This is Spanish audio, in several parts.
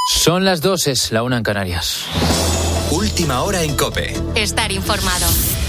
Son las 2, es la 1 en Canarias. Última hora en COPE. Estar informado.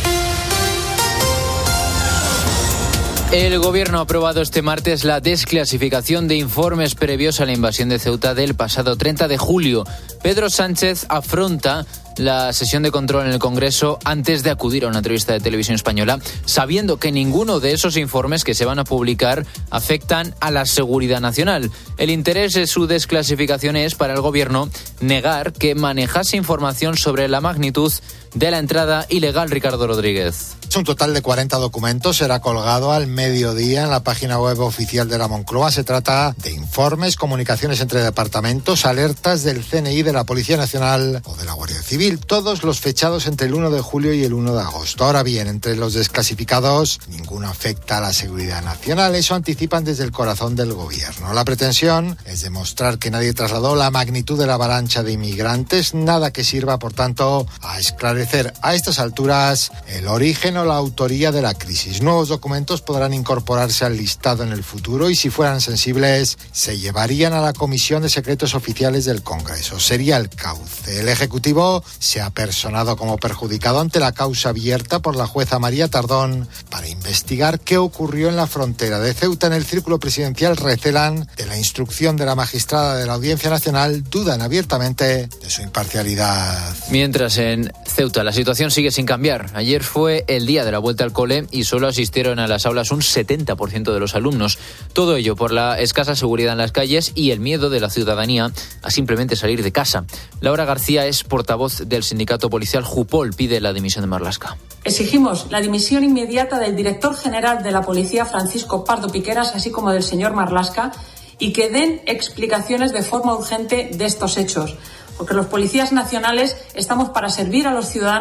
El Gobierno ha aprobado este martes la desclasificación de informes previos a la invasión de Ceuta del pasado 30 de julio. Pedro Sánchez afronta la sesión de control en el Congreso antes de acudir a una entrevista de Televisión Española, sabiendo que ninguno de esos informes que se van a publicar afectan a la seguridad nacional. El interés de su desclasificación es para el Gobierno negar que manejase información sobre la magnitud de la entrada ilegal. Ricardo Rodríguez. Un total de 40 documentos será colgado al mediodía en la página web oficial de la Moncloa. Se trata de informes, comunicaciones entre departamentos, alertas del CNI, de la Policía Nacional o de la Guardia Civil, todos los fechados entre el 1 de julio y el 1 de agosto. Ahora bien, entre los desclasificados, ninguno afecta a la seguridad nacional. Eso anticipan desde el corazón del Gobierno. La pretensión es demostrar que nadie trasladó la magnitud de la avalancha de inmigrantes, nada que sirva, por tanto, a esclarecer a estas alturas el origen o la autoría de la crisis. Nuevos documentos podrán incorporarse al listado en el futuro y, si fueran sensibles, se llevarían a la Comisión de Secretos Oficiales del Congreso. Sería el cauce. El Ejecutivo se ha personado como perjudicado ante la causa abierta por la jueza María Tardón para investigar qué ocurrió en la frontera de Ceuta. En el círculo presidencial recelan de la instrucción de la magistrada de la Audiencia Nacional, dudan abiertamente de su imparcialidad. Mientras en Ceuta la situación sigue sin cambiar. Ayer fue el día de la vuelta al cole y solo asistieron a las aulas un 70% de los alumnos. Todo ello por la escasa seguridad en las calles y el miedo de la ciudadanía a simplemente salir de casa. Laura García es portavoz del sindicato policial Jupol, pide la dimisión de Marlaska. Exigimos la dimisión inmediata del director general de la policía, Francisco Pardo Piqueras, así como del señor Marlaska, y que den explicaciones de forma urgente de estos hechos, porque los policías nacionales estamos para servir a los ciudadanos